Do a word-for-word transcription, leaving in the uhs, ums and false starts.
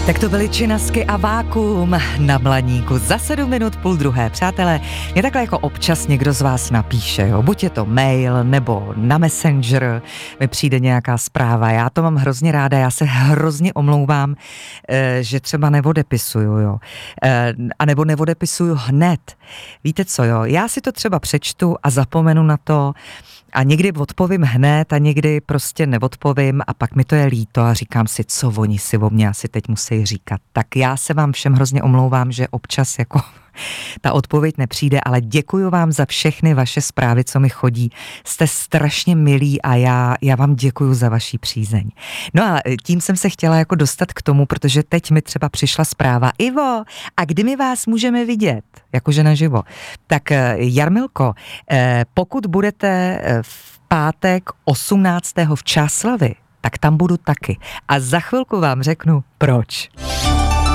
Tak to byly Činasky a Vákuum na Blaníku za sedm minut půl druhé. Přátelé, mě takhle jako občas někdo z vás napíše, jo? Buď je to mail, nebo na Messenger mi přijde nějaká zpráva. Já to mám hrozně ráda, já se hrozně omlouvám, eh, že třeba neodepisuju, jo. Eh, a nebo neodepisuju hned. Víte co, jo? Já si to třeba přečtu a zapomenu na to, a někdy odpovím hned a někdy prostě neodpovím a pak mi to je líto a říkám si, co oni si o mě asi teď musí říkat. Tak já se vám všem hrozně omlouvám, že občas jako ta odpověď nepřijde, ale děkuju vám za všechny vaše zprávy, co mi chodí. Jste strašně milí a já, já vám děkuju za vaši přízeň. No a tím jsem se chtěla jako dostat k tomu, protože teď mi třeba přišla zpráva. Ivo, a kdy my vás můžeme vidět? Jakože naživo. Tak Jarmilko, pokud budete v pátek osmnáctého v Čáslavi, tak tam budu taky. A za chvilku vám řeknu, proč.